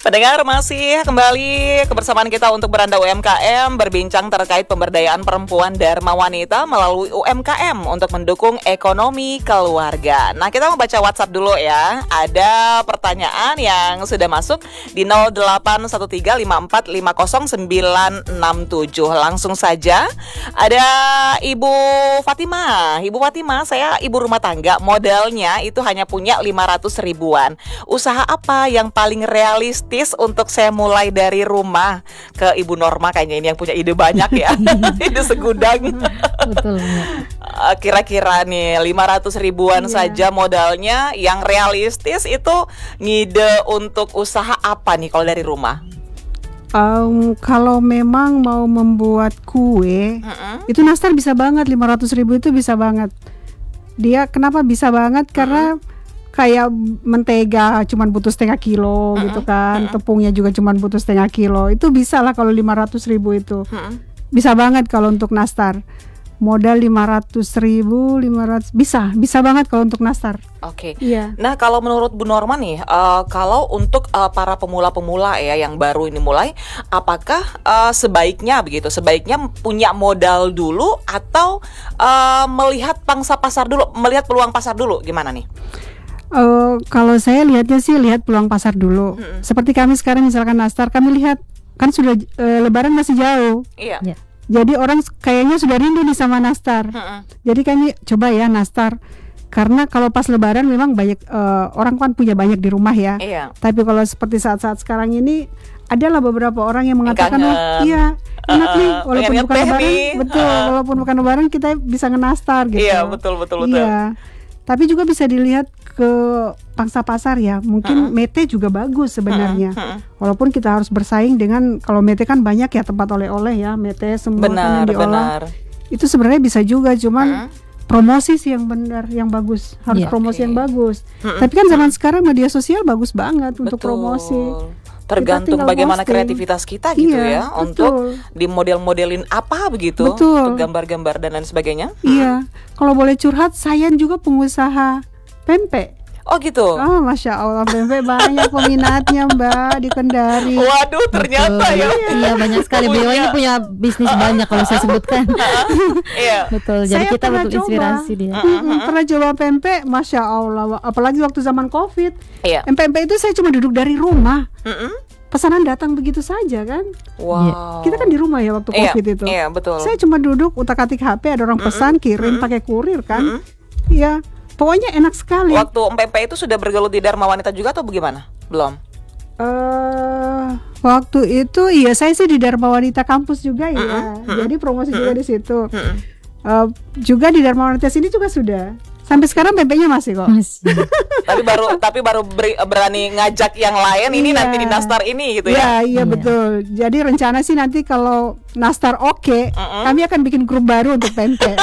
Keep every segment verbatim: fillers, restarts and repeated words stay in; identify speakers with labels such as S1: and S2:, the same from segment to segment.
S1: Pendengar, masih kembali kebersamaan kita untuk Beranda U M K M, berbincang terkait pemberdayaan perempuan Dharma Wanita melalui U M K M untuk mendukung ekonomi keluarga. Nah, kita mau baca WhatsApp dulu ya. Ada pertanyaan yang sudah masuk di nol delapan satu tiga lima empat lima nol sembilan enam tujuh. Langsung saja. Ada Ibu Fatima. Ibu Fatima, saya ibu rumah tangga, modalnya itu hanya punya lima ratus ribuan. Usaha apa yang paling realistis untuk saya mulai dari rumah? Ke Ibu Norma kayaknya ini yang punya ide banyak ya. Ide segudang.
S2: Betul.
S1: Kira-kira nih lima ratus ribuan
S2: iya.
S1: saja modalnya. Yang realistis itu ngide untuk usaha apa nih kalau dari rumah?
S3: Um, kalau memang mau membuat kue, uh-uh. itu nastar bisa banget. Lima ratus ribu itu bisa banget. Dia kenapa bisa banget? Karena uh-uh. kayak mentega cuman butuh setengah kilo uh-uh. gitu kan, uh-uh. tepungnya juga cuman butuh setengah kilo. Itu bisa lah kalau lima ratus ribu itu uh-uh. bisa banget kalau untuk nastar. Modal lima ratus ribu, lima ratus bisa, bisa banget kalau untuk nastar.
S1: Oke. Okay.
S3: Iya.
S1: Nah, kalau menurut Bu Norma nih, uh, kalau untuk uh, para pemula-pemula ya yang baru ini mulai, apakah uh, sebaiknya begitu? Sebaiknya punya modal dulu atau uh, melihat pangsa pasar dulu, melihat peluang pasar dulu, gimana nih?
S3: Uh, kalau saya lihatnya sih lihat peluang pasar dulu. Hmm. Seperti kami sekarang misalkan nastar, kami lihat kan sudah uh, Lebaran masih jauh.
S1: Iya.
S3: Yeah. Jadi orang kayaknya sudah rindu nih sama nastar. Hmm. Jadi kami coba ya nastar. Karena kalau pas Lebaran memang banyak uh, orang kan punya banyak di rumah ya.
S1: Iya.
S3: Tapi kalau seperti saat-saat sekarang ini adalah beberapa orang yang mengatakan, oh, iya enak uh, nih walaupun bukan Lebaran, nih. betul. Uh. Walaupun bukan Lebaran kita bisa ngenastar gitu.
S1: Iya betul betul betul.
S3: Iya. Tapi juga bisa dilihat ke pangsa pasar ya. Mungkin uh-uh. mete juga bagus sebenarnya. Uh-uh. Walaupun kita harus bersaing dengan, kalau mete kan banyak ya tempat oleh-oleh ya, mete semua
S1: benar,
S3: yang diolah.
S1: Benar.
S3: Itu sebenarnya bisa juga, cuman uh-uh. promosi sih yang benar, yang bagus. Harus yeah. promosi okay. yang bagus. Uh-uh. Tapi kan zaman sekarang media sosial bagus banget betul. untuk promosi.
S1: Tergantung bagaimana posting. kreativitas kita gitu
S3: iya,
S1: ya betul. Untuk di model-modelin apa begitu,
S3: betul.
S1: untuk gambar-gambar dan lain sebagainya.
S3: Iya, hmm. kalau boleh curhat, saya juga pengusaha pempek.
S1: Oh gitu.
S3: Oh, Masya Allah, pempek banyak peminatnya Mbak di Kendari.
S1: Waduh, ternyata
S2: betul.
S1: ya.
S2: Iya, banyak sekali. Beliau ini punya bisnis banyak kalau saya sebutkan.
S1: Iya.
S2: Betul. Jadi
S3: saya
S2: kita betul inspirasi dia.
S3: Uh-huh. Pernah coba pempek, Masya Allah. Apalagi waktu zaman Covid.
S1: Iya.
S3: Pempek itu saya cuma duduk dari rumah.
S1: Uh-uh.
S3: Pesanan datang begitu saja kan.
S1: Wow.
S3: Kita kan di rumah ya waktu Covid
S1: iya,
S3: itu.
S1: Iya, betul.
S3: Saya cuma duduk utak-atik H P, ada orang pesan, uh-uh. kirim uh-uh. pakai kurir kan. Iya. Uh-uh. Pokoknya enak sekali.
S1: Waktu M P P itu sudah bergelut di Dharma Wanita juga atau bagaimana? Belum?
S3: Uh, waktu itu iya saya sih di Dharma Wanita kampus juga ya. Uh-uh. Uh-uh. Jadi promosi uh-uh. juga di situ. Uh-uh. Uh, juga di Dharma Wanita sini juga sudah. Sampai sekarang pempeknya masih kok. Masih.
S1: tapi baru tapi baru beri, berani ngajak yang lain ini iya. nanti di nastar ini gitu ya.
S3: Iya, iya betul. Jadi rencana sih nanti kalau nastar oke, okay, uh-uh. kami akan bikin grup baru untuk pempek.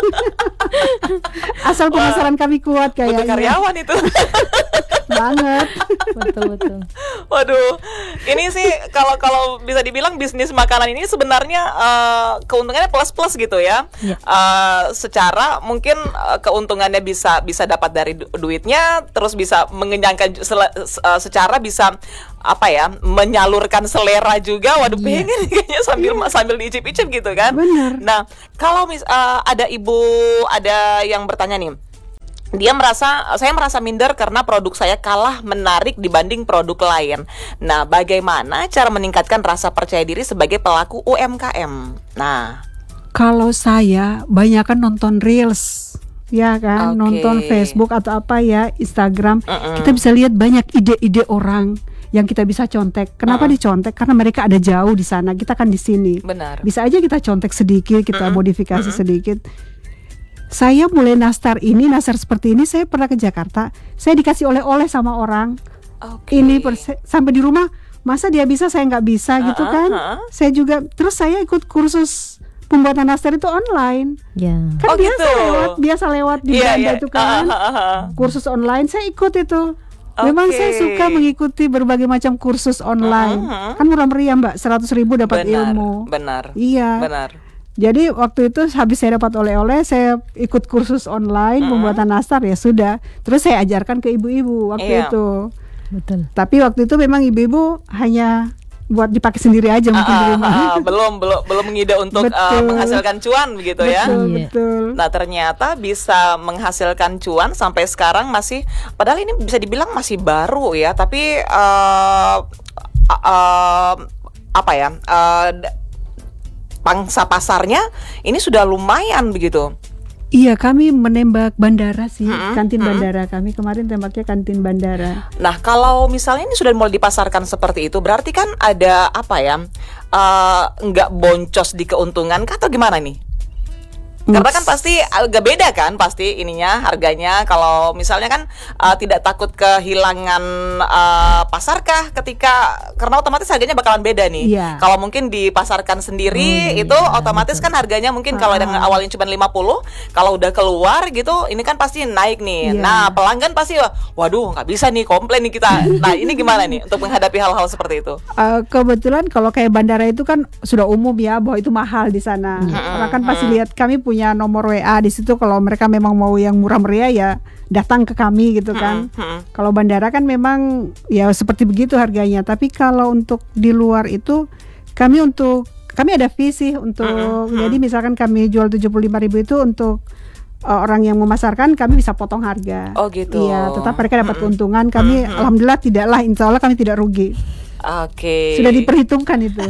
S3: Asal pemasaran Wah, kami kuat kayaknya.
S1: Butuh karyawan itu.
S3: Banget.
S2: Betul betul.
S1: Waduh, ini sih kalau kalau bisa dibilang bisnis makanan ini sebenarnya uh, keuntungannya plus plus gitu ya. Yeah. Uh, secara mungkin uh, keuntungannya bisa bisa dapat dari du- duitnya, terus bisa mengenyangkan sele- uh, secara bisa apa ya menyalurkan selera juga. Waduh, yeah. pengen kayaknya sambil yeah. sambil diicip-icip gitu kan.
S3: Benar.
S1: Nah, kalau mis- uh, ada ibu ada yang bertanya nih. Dia merasa, saya merasa minder karena produk saya kalah menarik dibanding produk lain. Nah, bagaimana cara meningkatkan rasa percaya diri sebagai pelaku U M K M? Nah,
S3: kalau saya banyakan nonton reels, ya kan, okay. nonton Facebook atau apa ya, Instagram. Uh-uh. Kita bisa lihat banyak ide-ide orang yang kita bisa contek. Kenapa uh-uh. dicontek? Karena mereka ada jauh di sana, kita kan di sini.
S1: Benar.
S3: Bisa aja kita contek sedikit, kita uh-uh. modifikasi uh-uh. sedikit. Saya mulai nastar ini, nastar seperti ini, saya pernah ke Jakarta, saya dikasih oleh-oleh sama orang. Okay. Ini perse- sampai di rumah, masa dia bisa, saya nggak bisa uh-uh, gitu kan? Uh-uh. Saya juga, terus saya ikut kursus pembuatan nastar itu online.
S2: Yeah.
S3: Kan
S1: oh,
S3: biasa
S1: gitu.
S3: lewat, biasa lewat di
S1: yeah,
S3: Belanda
S1: yeah.
S3: itu kan, uh-huh. kursus online, saya ikut itu. Memang
S1: okay.
S3: saya suka mengikuti berbagai macam kursus online. Uh-huh. Kan murah meriah Mbak, seratus ribu dapat
S1: benar,
S3: ilmu.
S1: Benar.
S3: Iya.
S1: Benar.
S3: Jadi waktu itu habis saya dapat oleh-oleh, saya ikut kursus online mm-hmm. pembuatan nastar ya sudah. Terus saya ajarkan ke ibu-ibu waktu yeah. itu.
S2: Betul.
S3: Tapi waktu itu memang ibu-ibu hanya buat dipakai sendiri aja mungkin di
S1: Ah,
S3: rumah.
S1: ah, ah, belum belum belum mengide untuk uh,
S3: Betul.
S1: menghasilkan cuan begitu ya.
S3: Betul,
S2: Iya.
S3: betul.
S1: Nah ternyata bisa menghasilkan cuan sampai sekarang masih, padahal ini bisa dibilang masih baru ya, tapi uh, uh, apa ya, uh, d- pangsa pasarnya ini sudah lumayan begitu.
S3: Iya, kami menembak bandara sih,
S1: Mm-mm,
S3: kantin
S1: mm-mm.
S3: bandara. Kami kemarin tembaknya kantin bandara.
S1: Nah kalau misalnya ini sudah mulai dipasarkan seperti itu, berarti kan ada apa ya, uh, nggak boncos di keuntungan kah atau gimana nih? Karena kan pasti agak beda kan pasti ininya harganya, kalau misalnya kan uh, tidak takut kehilangan uh, pasar kah ketika, karena otomatis harganya bakalan beda nih.
S3: Iya.
S1: Kalau mungkin dipasarkan sendiri
S2: Oh, iya,
S1: itu otomatis kan harganya mungkin kalau
S3: Ah.
S1: yang awalnya cuma lima puluh, kalau udah keluar gitu ini kan pasti naik nih.
S3: Iya.
S1: Nah pelanggan pasti waduh nggak bisa nih, komplain nih kita. Nah ini gimana nih untuk menghadapi hal-hal seperti itu?
S3: Uh, kebetulan kalau kayak bandara itu kan sudah umum ya bahwa itu mahal di sana. Orang kan pasti lihat, kami punya nomor W A di situ. Kalau mereka memang mau yang murah meriah ya datang ke kami gitu kan.
S1: Hmm.
S3: Kalau bandara kan memang ya seperti begitu harganya. Tapi kalau untuk di luar itu kami untuk kami ada fee sih untuk jadi misalkan kami jual tujuh puluh lima ribu itu untuk uh, orang yang memasarkan kami bisa potong harga.
S1: Oh gitu.
S3: Iya, tetap mereka dapat keuntungan. Kami alhamdulillah tidaklah, insya Allah kami tidak rugi.
S1: Oke.
S3: Sudah diperhitungkan itu.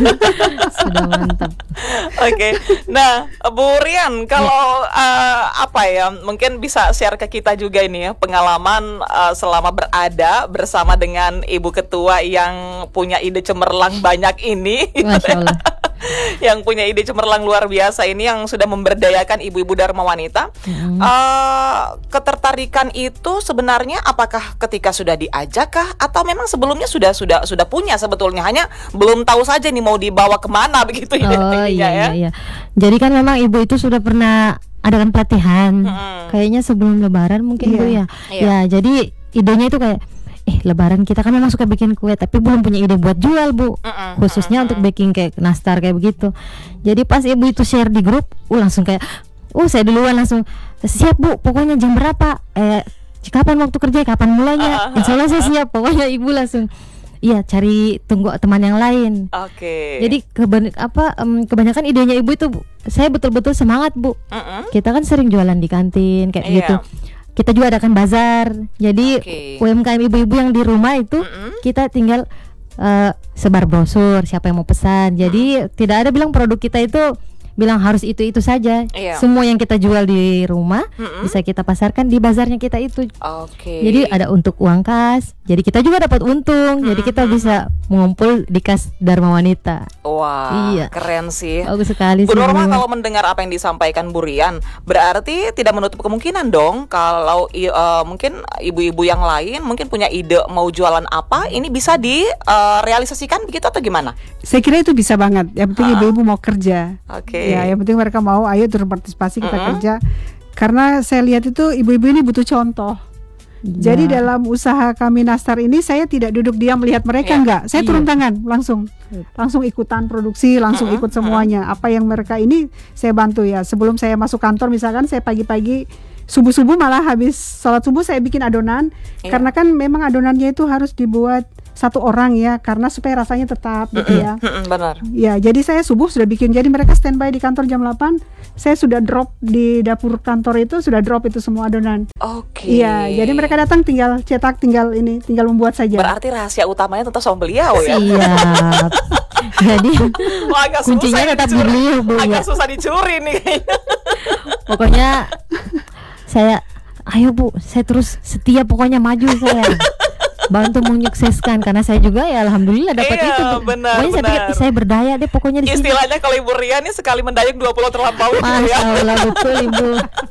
S2: Sudah mantap.
S1: Oke, nah Bu Rian, kalau uh, apa ya, mungkin bisa share ke kita juga ini ya pengalaman uh, selama berada bersama dengan Ibu Ketua yang punya ide cemerlang banyak ini,
S2: Masya Allah.
S1: yang punya ide cemerlang luar biasa ini, yang sudah memberdayakan ibu-ibu Dharma Wanita.
S2: Mm-hmm.
S1: Uh, ketertarikan itu sebenarnya apakah ketika sudah diajak kah, atau memang sebelumnya sudah sudah sudah punya sebetulnya, hanya belum tahu saja nih mau dibawa kemana begitu ya?
S2: Oh
S1: intinya
S2: iya,
S1: ya.
S2: iya iya. Jadi kan memang ibu itu sudah pernah adakan pelatihan.
S1: Mm-mm.
S2: Kayaknya sebelum Lebaran mungkin
S3: Iya.
S2: Bu ya.
S1: Iya.
S2: Ya jadi idenya itu kayak eh Lebaran kita kan memang suka bikin kue tapi belum punya ide buat jual Bu.
S1: Mm-mm.
S2: Khususnya untuk baking kayak nastar kayak begitu. Jadi pas ibu itu share di grup, uh langsung kayak uh saya duluan langsung siap Bu, pokoknya jam berapa? Eh kapan waktu kerja, kapan mulainya?
S1: Uh-huh.
S2: Insya Allah saya siap. Pokoknya ibu langsung iya cari tunggu teman yang lain.
S1: Oke.
S2: Jadi keben apa em, kebanyakan idenya ibu itu Bu, saya betul-betul semangat Bu.
S1: Mm-mm.
S2: Kita kan sering jualan di kantin kayak
S1: Iya.
S2: gitu. Kita juga adakan bazar. Jadi
S1: Oke.
S2: U M K M ibu-ibu yang di rumah itu
S1: Mm-mm.
S2: kita tinggal eh, sebar brosur siapa yang mau pesan. Jadi tidak ada bilang produk kita itu bilang harus itu-itu saja.
S1: Iya.
S2: Semua yang kita jual di rumah
S1: Mm-mm.
S2: bisa kita pasarkan di bazarnya kita itu.
S1: Oke.
S2: Jadi ada untuk uang kas. Jadi kita juga dapat untung. Jadi kita bisa mengumpul di kas Dharma Wanita.
S1: Wah,
S2: Iya.
S1: keren sih.
S2: Bagus sekali
S1: Bu
S2: sih.
S1: Norma,
S2: Bu.
S1: kalau mendengar apa yang disampaikan Bu Rian, berarti tidak menutup kemungkinan dong kalau i- eh, mungkin ibu-ibu yang lain mungkin punya ide mau jualan apa, ini bisa direalisasikan begitu atau gimana?
S3: Saya kira itu bisa banget. Yang penting
S1: Ah.
S3: ibu-ibu mau kerja.
S1: Oke.
S3: Ya, yang penting mereka mau, ayo turun partisipasi kita
S1: Mm-mm.
S3: kerja. Karena saya lihat itu ibu-ibu ini butuh contoh.
S2: Iya.
S3: Jadi dalam usaha kami Nastar ini saya tidak duduk diam melihat mereka,
S1: Iya.
S3: enggak. Saya turun tangan langsung. Langsung ikutan produksi, langsung
S1: Mm-mm,
S3: ikut semuanya. Apa yang mereka ini saya bantu ya. Sebelum saya masuk kantor misalkan saya pagi-pagi subuh-subuh malah habis sholat subuh saya bikin adonan.
S1: Iya.
S3: Karena kan memang adonannya itu harus dibuat satu orang ya, karena supaya rasanya tetap gitu ya.
S1: Mm-mm, benar.
S3: Ya, jadi saya subuh sudah bikin. Jadi mereka standby di kantor jam delapan. Saya sudah drop di dapur kantor itu, sudah drop itu semua adonan.
S1: Oke.
S3: Iya, jadi mereka datang tinggal cetak, tinggal ini, tinggal membuat saja.
S1: Berarti rahasia utamanya tentu sama beliau ya.
S2: Siap. Jadi
S1: Wah, agak
S2: kuncinya
S1: susah
S2: tetap
S1: dicuri.
S2: di beliau, Bu,
S1: Agak
S2: ya.
S1: susah dicuri nih kayaknya.
S2: pokoknya saya ayo Bu, saya terus setia pokoknya maju saya. Bantu menyukseskan karena saya juga ya alhamdulillah dapat
S1: Iya,
S2: itu. Bu.
S1: benar,
S2: Pokoknya saya pikir
S1: benar.
S2: saya berdaya deh pokoknya di sini.
S1: Istilahnya kalau Ibu Rian nih sekali mendayung dua puluh terlampaui Bu,
S2: Masya
S1: ya.
S2: Allah betul Ibu.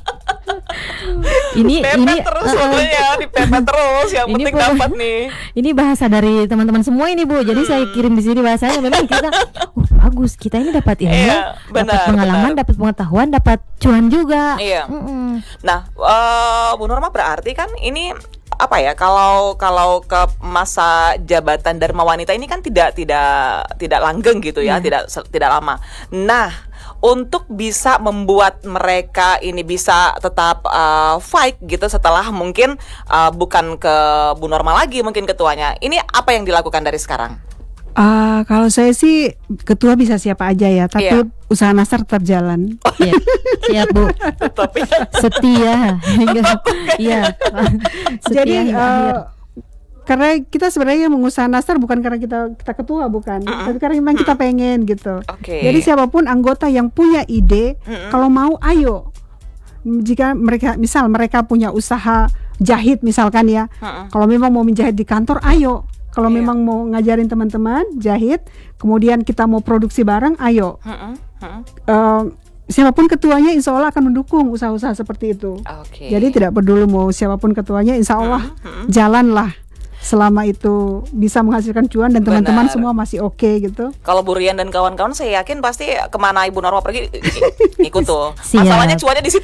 S2: ini
S1: Pepet
S2: ini
S1: terus
S2: uh, uh,
S1: pokoknya, dipepet terus, yang
S2: Ini
S1: penting
S2: pokoknya-
S1: dapat nih.
S2: ini bahasa dari teman-teman semua ini Bu. Jadi saya kirim di sini bahasanya memang kita uh, bagus. Kita ini dapat ilmu,
S1: Iya,
S2: dapat
S1: benar,
S2: pengalaman,
S1: benar.
S2: dapat pengetahuan, dapat cuan juga.
S1: Iya.
S2: Mm-mm.
S1: Nah, eh, Bu Norma, berarti kan ini apa ya, kalau kalau ke masa jabatan Dharma Wanita ini kan tidak tidak tidak langgeng gitu ya, tidak se- tidak lama. Nah, untuk bisa membuat mereka ini bisa tetap uh, fight gitu setelah mungkin uh, bukan ke Bu Norma lagi mungkin ketuanya. Ini apa yang dilakukan dari sekarang?
S3: Ah, kalau saya sih ketua bisa siapa aja ya, tapi
S1: Iya.
S3: usaha Nastar tetap jalan.
S2: Iya, siap Bu.
S1: Tapi
S2: Setia hingga iya. Setia
S3: Jadi
S2: hingga
S3: eh,
S2: akhir.
S3: karena kita sebenarnya mengusaha Nastar bukan karena kita kita ketua bukan, tapi karena memang kita pengen gitu.
S1: Oke.
S3: Jadi siapapun anggota yang punya ide,
S1: Mm-mm.
S3: kalau mau ayo. Jika mereka misal mereka punya usaha jahit misalkan ya,
S1: Mm-mm.
S3: kalau memang mau menjahit di kantor ayo. Kalau
S1: Iya.
S3: memang mau ngajarin teman-teman jahit, kemudian kita mau produksi barang, ayo.
S1: Mm-mm. Mm-mm.
S3: Eh, siapapun ketuanya, insya Allah akan mendukung usaha-usaha seperti itu.
S1: Oke.
S3: Jadi tidak peduli mau siapapun ketuanya, insya Allah
S1: Mm-mm.
S3: jalanlah selama itu bisa menghasilkan cuan dan teman-teman
S1: Benar.
S3: semua masih oke gitu.
S1: Kalau Bu Rian dan kawan-kawan saya yakin pasti kemana Ibu Norma pergi i- i- ikut tuh.
S2: Siap.
S1: Masalahnya cuannya di situ.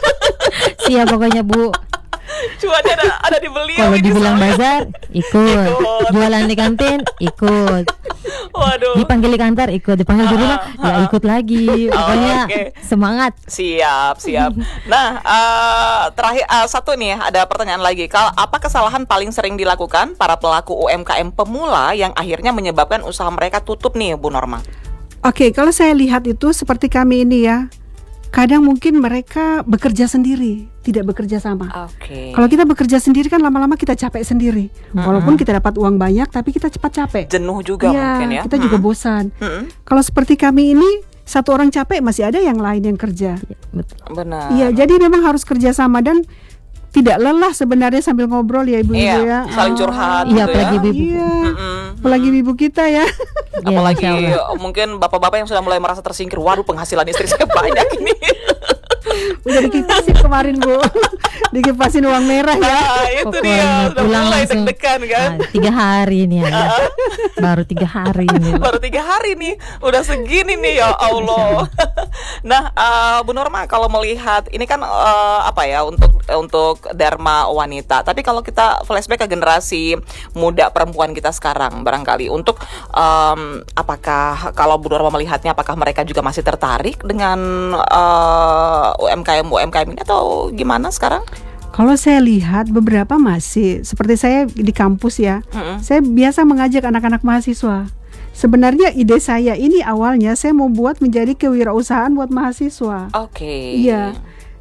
S2: Siap pokoknya Bu.
S1: Cuannya ada ada di beliau
S2: Kalau
S1: ini
S2: dibilang
S1: soalnya.
S2: bazar, ikut.
S1: Ikut.
S2: Jualan di kantin, ikut.
S1: Waduh.
S2: Dipanggil di kantor, ikut. Dipanggil di rumah, ya ikut lagi. Pokoknya
S1: Oke.
S2: semangat.
S1: Siap, siap. Nah, eh, terakhir eh, satu nih ada pertanyaan lagi. Kal, apa kesalahan paling sering dilakukan para pelaku U M K M pemula yang akhirnya menyebabkan usaha mereka tutup nih, Bu Norma?
S3: Oke, kalau saya lihat itu seperti kami ini ya, kadang mungkin mereka bekerja sendiri, tidak bekerja sama.
S1: Oke.
S3: Kalau kita bekerja sendiri kan lama-lama kita capek sendiri. Walaupun kita dapat uang banyak, tapi kita cepat capek.
S1: Jenuh juga
S3: Iya,
S1: mungkin ya.
S3: kita juga
S1: Mm-mm.
S3: bosan.
S1: Mm-mm.
S3: Kalau seperti kami ini, satu orang capek masih ada yang lain yang kerja.
S2: Betul.
S1: Benar.
S3: Iya, jadi memang harus kerja sama dan tidak lelah sebenarnya sambil ngobrol ya ibu-ibu
S1: Iya,
S3: ya.
S1: saling
S3: Ah,
S1: curhat
S2: Iya,
S1: gitu
S2: apalagi
S1: ya.
S2: ibu-ibu.
S3: Iya,
S1: Mm-mm.
S3: apalagi ibu kita ya.
S2: Ya,
S1: Apalagi
S2: Insya Allah.
S1: mungkin bapak-bapak yang sudah mulai merasa tersingkir. Waduh, penghasilan istri saya banyak ini.
S3: Udah dikipasin kemarin bu, dikipasin uang merah ya.
S1: Nah, itu
S2: Pokoknya
S1: dia. Udah
S2: pulang
S1: mulai
S2: langsung.
S1: deg-degan kan.
S2: Nah, tiga hari nih ya. Baru tiga hari ini.
S1: Baru tiga hari nih, udah segini nih ya Allah. Nah, eh, Bu Norma, kalau melihat ini kan eh, apa ya untuk untuk Dharma Wanita. Tapi kalau kita flashback ke generasi muda perempuan kita sekarang, barangkali untuk em, apakah kalau Bu Norma melihatnya, apakah mereka juga masih tertarik dengan eh, U M K M U M K M ini atau gimana sekarang?
S3: Kalau saya lihat beberapa masih, seperti saya di kampus ya,
S1: Mm-mm.
S3: saya biasa mengajak anak-anak mahasiswa. Sebenarnya ide saya ini awalnya saya mau buat menjadi kewirausahaan buat mahasiswa.
S1: Oke.
S3: Iya.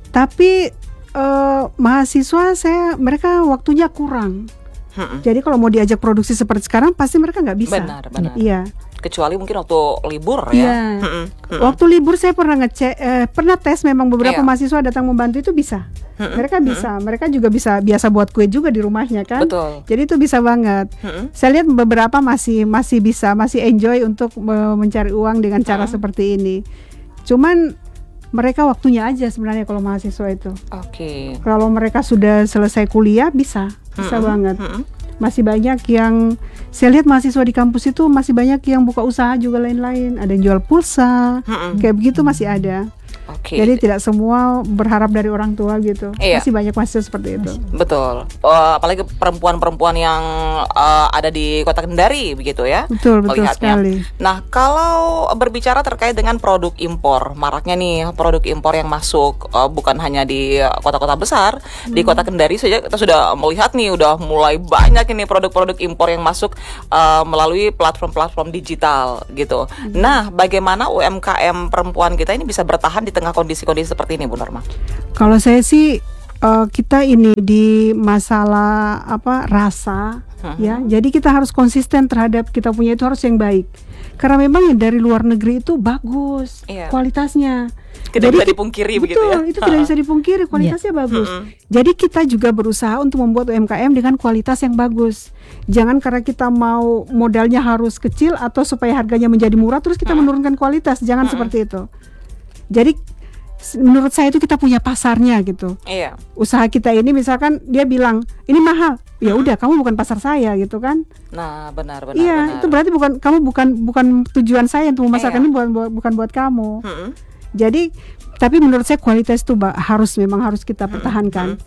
S3: Tapi eh, mahasiswa saya mereka waktunya kurang.
S1: Mm-mm.
S3: Jadi kalau mau diajak produksi seperti sekarang pasti mereka nggak bisa.
S1: Benar, benar.
S3: Iya.
S1: Kecuali mungkin waktu libur
S3: Iya.
S1: ya. Mm-mm. Mm-mm.
S3: Waktu libur saya pernah ngecek, eh, pernah tes memang beberapa
S1: Iya.
S3: mahasiswa datang membantu itu bisa.
S1: Mm-mm.
S3: Mereka bisa, mereka juga bisa biasa buat kue juga di rumahnya kan.
S1: Betul.
S3: Jadi itu bisa banget.
S1: Mm-mm.
S3: Saya lihat beberapa masih masih bisa, masih enjoy untuk eh, mencari uang dengan cara seperti ini. Cuman mereka waktunya aja sebenarnya kalau mahasiswa itu.
S1: Oke.
S3: Kalau mereka sudah selesai kuliah bisa, bisa
S1: Mm-mm.
S3: banget.
S1: Mm-mm.
S3: Masih banyak yang saya lihat mahasiswa di kampus itu masih banyak yang buka usaha juga lain-lain. Ada yang jual pulsa,
S1: Mm-mm.
S3: kayak begitu masih ada.
S1: Oke.
S3: Jadi tidak semua berharap dari orang tua gitu.
S1: Iya.
S3: Masih banyak mahasiswa seperti itu.
S1: Betul. Eh, apalagi perempuan-perempuan yang eh, ada di Kota Kendari begitu ya.
S3: Betul, betul
S1: melihatnya.
S3: sekali.
S1: Nah, kalau berbicara terkait dengan produk impor, maraknya nih produk impor yang masuk eh, bukan hanya di kota-kota besar, di Kota Kendari saja kita sudah melihat nih udah mulai banyak ini produk-produk impor yang masuk eh, melalui platform-platform digital gitu. Nah, bagaimana U M K M perempuan kita ini bisa bertahan di tengah kondisi-kondisi seperti ini, Bu Norma?
S3: Kalau saya sih eh, kita ini di masalah apa rasa
S1: Mhm.
S3: ya. Jadi kita harus konsisten terhadap kita punya itu harus yang baik. Karena memang yang dari luar negeri itu bagus
S1: Iya.
S3: kualitasnya.
S1: Tidak
S3: Jadi
S1: bisa
S3: ki-
S1: dipungkiri
S3: betul,
S1: begitu ya.
S3: itu tidak bisa dipungkiri kualitasnya bagus.
S1: Mm-mm.
S3: Jadi kita juga berusaha untuk membuat U M K M dengan kualitas yang bagus. Jangan karena kita mau modalnya harus kecil atau supaya harganya menjadi murah terus kita menurunkan kualitas. Jangan seperti itu. Jadi s- menurut saya itu kita punya pasarnya gitu.
S1: Iya.
S3: Usaha kita ini misalkan dia bilang ini mahal, ya udah kamu bukan pasar saya gitu kan?
S1: Nah, benar benar
S3: Iya,
S1: benar.
S3: itu berarti bukan kamu bukan bukan tujuan saya untuk memasarkan
S1: Iya.
S3: ini bukan buat bukan buat kamu.
S1: Mm-mm.
S3: Jadi tapi menurut saya kualitas itu ba- harus memang harus kita pertahankan.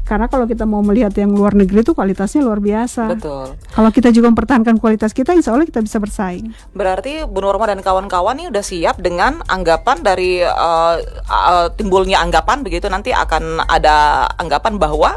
S3: Karena kalau kita mau melihat yang luar negeri itu kualitasnya luar biasa.
S1: Betul.
S3: Kalau kita juga mempertahankan kualitas kita, insya Allah kita bisa bersaing.
S1: Berarti Bu Norma dan kawan-kawan ini udah siap dengan anggapan dari uh, uh, timbulnya anggapan begitu, nanti akan ada anggapan bahwa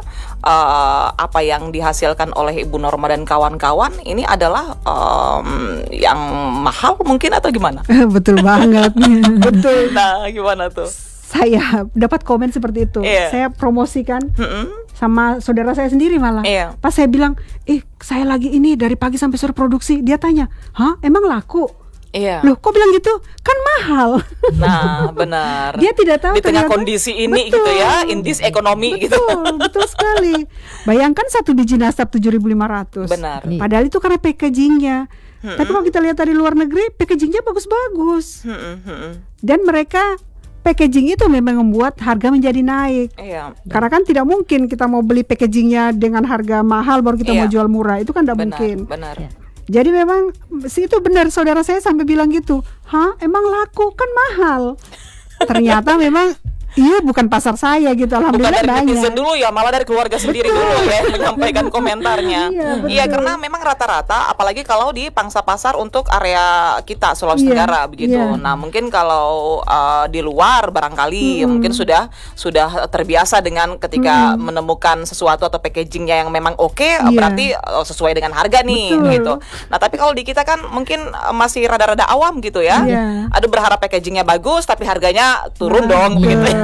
S1: uh, apa yang dihasilkan oleh Ibu Norma dan kawan-kawan ini adalah um, yang mahal mungkin atau gimana?
S3: Betul banget. Betul.
S1: Nah, gimana tuh?
S3: Saya dapat komen seperti itu.
S1: Iya.
S3: Saya promosikan
S1: Mm-mm.
S3: sama saudara saya sendiri malah.
S1: Iya.
S3: Pas saya bilang, eh saya lagi ini dari pagi sampai sore produksi. Dia tanya, hah emang laku?
S1: Iya.
S3: Loh kok bilang gitu? Kan mahal.
S1: Nah, benar.
S3: Dia tidak tahu
S1: di tengah
S3: ternyata-
S1: kondisi ini
S3: Betul.
S1: gitu ya, in this ekonomi gitu.
S3: Betul, betul sekali. Bayangkan satu biji nastar tujuh ribu lima ratus.
S1: Benar.
S3: Padahal itu karena packagingnya. Tapi kalau kita lihat dari luar negeri, packagingnya bagus-bagus.
S1: Mm-mm, mm-mm.
S3: Dan mereka packaging itu memang membuat harga menjadi naik.
S1: Iya.
S3: Karena kan tidak mungkin kita mau beli packagingnya dengan harga mahal baru kita
S1: Iya.
S3: mau jual murah. Itu kan tidak
S1: Benar,
S3: mungkin.
S1: benar.
S2: Ya.
S3: Jadi memang sih itu benar, saudara saya sampai bilang gitu. Hah, emang laku kan mahal. Ternyata memang iya bukan pasar saya gitu.
S1: Bukan
S3: Alhamdulillah
S1: dari netizen
S3: banyak.
S1: dulu ya, malah dari keluarga sendiri dulu ya yang menyampaikan komentarnya.
S3: Iya, betul.
S1: Iya, karena memang rata-rata, apalagi kalau di pangsa pasar untuk area kita Sulawesi
S3: Iya,
S1: Tenggara begitu.
S3: iya.
S1: Nah, mungkin kalau uh, di luar barangkali mungkin sudah sudah terbiasa dengan ketika menemukan sesuatu atau packagingnya yang memang oke,
S3: Iya.
S1: berarti uh, sesuai dengan harga nih
S3: Betul.
S1: gitu. Nah, tapi kalau di kita kan mungkin uh, masih rada-rada awam gitu ya.
S3: Iya.
S1: Aduh, berharap packagingnya bagus tapi harganya turun dong
S3: Betul.
S1: begitu.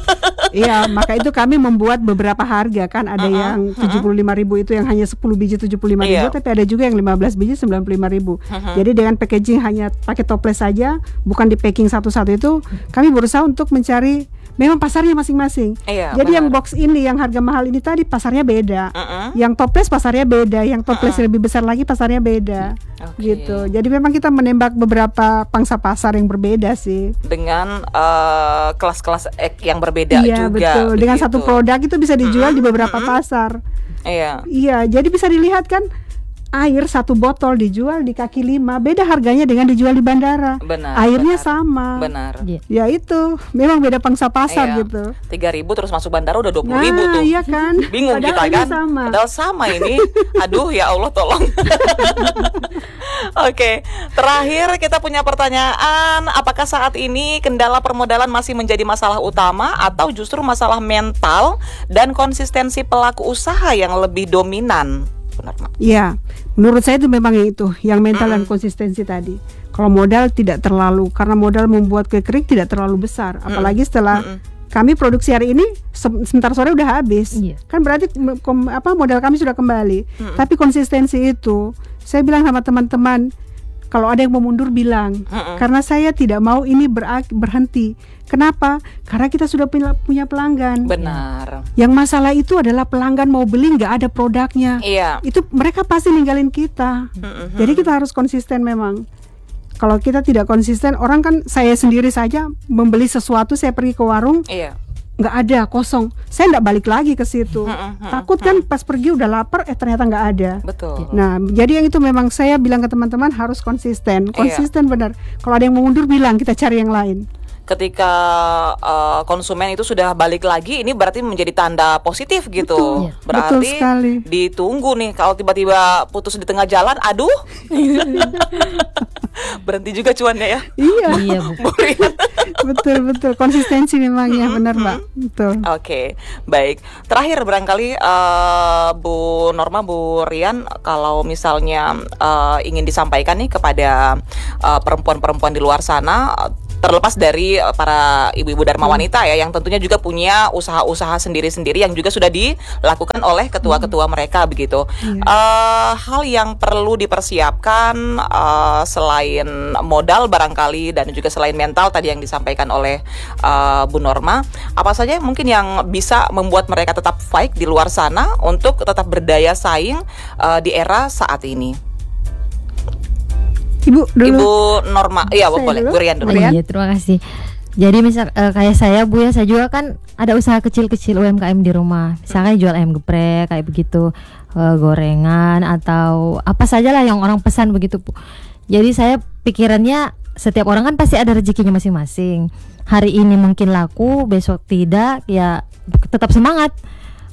S3: Iya, maka itu kami membuat beberapa harga kan. Ada
S1: Uh-uh,
S3: yang tujuh puluh lima ribu itu yang hanya sepuluh biji tujuh puluh lima ribu,
S1: Iya.
S3: tapi ada juga yang lima belas biji sembilan puluh lima ribu.
S1: Uh-huh.
S3: Jadi dengan packaging hanya pakai toples saja, bukan di packing satu-satu, itu kami berusaha untuk mencari memang pasarnya masing-masing.
S1: Iya,
S3: Jadi yang
S1: benar.
S3: box ini yang harga mahal ini tadi pasarnya beda.
S1: Uh-uh.
S3: Yang toples pasarnya beda, yang toples lebih besar lagi pasarnya beda.
S1: Oke.
S3: Gitu. Jadi memang kita menembak beberapa pangsa pasar yang berbeda sih.
S1: Dengan eh, kelas-kelas ek yang berbeda
S3: Iya,
S1: juga.
S3: betul. Dengan
S1: begitu.
S3: satu produk itu bisa dijual di beberapa pasar.
S1: Iya.
S3: Iya, jadi bisa dilihat kan, air satu botol dijual di kaki lima, beda harganya dengan dijual di bandara.
S1: Benar.
S3: Airnya
S1: benar,
S3: sama.
S1: Benar.
S2: Iya.
S3: Ya itu, memang beda pangsa pasar
S1: Iya.
S3: gitu.
S1: tiga ribu terus masuk bandara udah dua puluh
S3: Nah,
S1: ribu tuh.
S3: iya kan?
S1: Bingung
S3: Padahal
S1: kita
S3: ini
S1: kan.
S3: sama.
S1: Padahal sama ini. Aduh, ya Allah tolong. Oke, terakhir kita punya pertanyaan, apakah saat ini kendala permodalan masih menjadi masalah utama atau justru masalah mental dan konsistensi pelaku usaha yang lebih dominan? Benar, Mak.
S3: Iya, menurut saya itu memang itu, yang mental dan konsistensi tadi. Kalau modal tidak terlalu, karena modal membuat kue kering tidak terlalu besar, apalagi setelah kami produksi hari ini se- sebentar sore udah habis.
S2: Iya.
S3: Kan berarti m- kom- apa modal kami sudah kembali. Tapi konsistensi itu, saya bilang sama teman-teman, kalau ada yang mau mundur bilang, karena saya tidak mau ini berak- berhenti. Kenapa? Karena kita sudah punya, punya pelanggan.
S1: Benar.
S3: Yang masalah itu adalah pelanggan mau beli nggak ada produknya.
S1: Iya.
S3: Itu mereka pasti ninggalin kita. Jadi kita harus konsisten memang. Kalau kita tidak konsisten, orang kan, saya sendiri saja membeli sesuatu, saya pergi ke warung,
S1: Iya.
S3: nggak ada, kosong, saya nggak balik lagi ke situ. Takut kan pas pergi udah lapar, eh ternyata nggak ada.
S1: Betul.
S3: Nah, jadi yang itu memang saya bilang ke teman-teman harus konsisten,
S1: Iya.
S3: konsisten benar. Kalau ada yang mau mundur bilang, kita cari yang lain.
S1: Ketika uh, konsumen itu sudah balik lagi, ini berarti menjadi tanda positif gitu.
S3: Betul.
S2: Iya.
S1: Berarti
S3: Betul sekali.
S1: ditunggu nih. Kalau tiba-tiba putus di tengah jalan, aduh, berhenti juga cuannya ya.
S3: Iya,
S2: Iya, Bu.
S1: Bu Rian.
S3: betul betul konsistensi memang ya benar Mbak, betul.
S1: Oke, baik. Terakhir barangkali uh, Bu Norma, Bu Rian, kalau misalnya uh, ingin disampaikan nih kepada uh, perempuan-perempuan di luar sana, uh, terlepas dari uh, para ibu-ibu dharma wanita ya, yang tentunya juga punya usaha-usaha sendiri-sendiri yang juga sudah dilakukan oleh ketua-ketua mereka begitu. Uh, hal yang perlu dipersiapkan uh, selain modal barangkali dan juga selain mental tadi yang disampaikan oleh uh, Bu Norma, apa saja mungkin yang bisa membuat mereka tetap fight di luar sana untuk tetap berdaya saing uh, di era saat ini?
S3: Ibu dulu.
S1: Ibu Norma, iya
S3: Saya
S1: boleh,
S3: dulu?
S1: Bu Rian dulu.
S3: Bu Rian?
S2: Iya, terima kasih. Jadi misal eh, kayak saya Bu ya, saya juga kan ada usaha kecil-kecil U M K M di rumah. Misalnya jual ayam geprek kayak begitu, eh, gorengan atau apa saja lah yang orang pesan begitu, Bu. Jadi saya pikirannya setiap orang kan pasti ada rezekinya masing-masing. Hari ini mungkin laku, besok tidak, ya tetap semangat.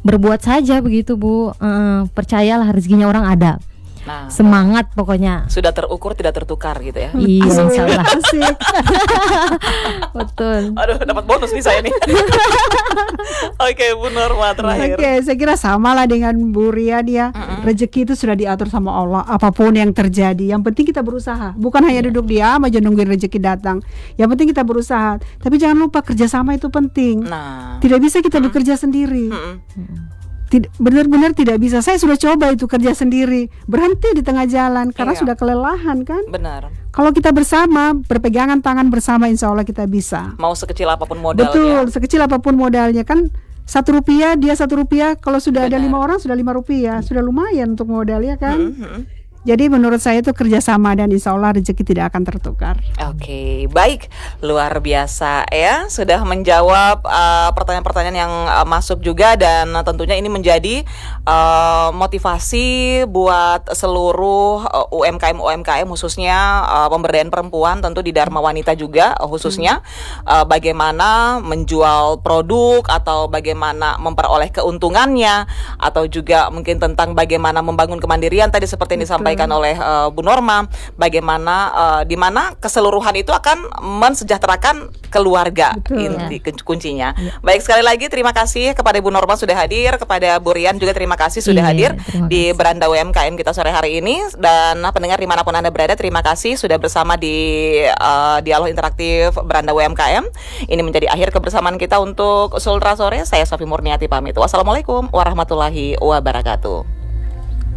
S2: berbuat saja begitu Bu. Eh, percayalah rezekinya orang ada.
S1: Nah,
S2: Semangat pokoknya.
S1: sudah terukur tidak tertukar gitu ya.
S2: Iya, insya Allah.
S3: Asik.
S2: Betul.
S1: Aduh, dapat bonus nih saya nih. Oke, Bu Norma terakhir.
S3: Oke, saya kira sama lah dengan Bu Rian ya. Rezeki itu sudah diatur sama Allah. Apapun yang terjadi, yang penting kita berusaha. Bukan hanya duduk diam aja nungguin rezeki datang. Yang penting kita berusaha. Tapi jangan lupa kerjasama itu penting.
S1: Nah,
S3: Tidak bisa kita bekerja sendiri.
S1: mm-mm.
S3: Tid- benar-benar tidak bisa. Saya sudah coba itu kerja sendiri, berhenti di tengah jalan karena
S1: Iya.
S3: sudah kelelahan kan.
S1: benar.
S3: Kalau kita bersama, berpegangan tangan bersama, insya Allah kita bisa.
S1: Mau sekecil apapun modalnya.
S3: Betul, sekecil apapun modalnya kan. Satu rupiah, dia satu rupiah. Kalau sudah ada
S1: Benar.
S3: lima orang, sudah lima rupiah, sudah lumayan untuk modalnya kan.
S1: Mhm.
S3: Jadi menurut saya itu kerjasama dan insya Allah rezeki tidak akan tertukar.
S1: Oke, baik, luar biasa ya, sudah menjawab uh, pertanyaan-pertanyaan yang uh, masuk juga, dan uh, tentunya ini menjadi uh, motivasi buat seluruh uh, U M K M U M K M khususnya uh, pemberdayaan perempuan, tentu di Dharma Wanita juga uh, khususnya uh, bagaimana menjual produk atau bagaimana memperoleh keuntungannya, atau juga mungkin tentang bagaimana membangun kemandirian tadi seperti yang disampaikan oleh uh, Bu Norma, bagaimana uh, di mana keseluruhan itu akan mensejahterakan keluarga.
S3: Betul.
S1: Inti kun- kuncinya. Baik, sekali lagi terima kasih kepada Bu Norma sudah hadir, kepada Bu Rian juga terima kasih sudah
S2: Iya,
S1: hadir
S2: terima
S1: di
S2: kasih.
S1: Beranda U M K M kita sore hari ini, dan uh, pendengar dimanapun Anda berada, terima kasih sudah bersama di uh, dialog interaktif Beranda U M K M. Ini menjadi akhir kebersamaan kita untuk Sultra Sore. Saya Sofi Murniati pamit. Wassalamualaikum warahmatullahi wabarakatuh.